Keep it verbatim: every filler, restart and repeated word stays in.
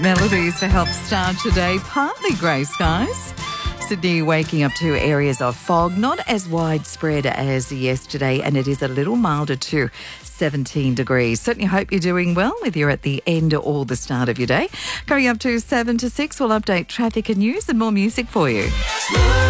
Melodies to help start today. Partly grey skies. Sydney waking up to areas of fog, not as widespread as yesterday, and it is a little milder too, seventeen degrees. Certainly hope you're doing well, whether you're at the end or the start of your day. Going up to seven to six, we'll update traffic and news and more music for you.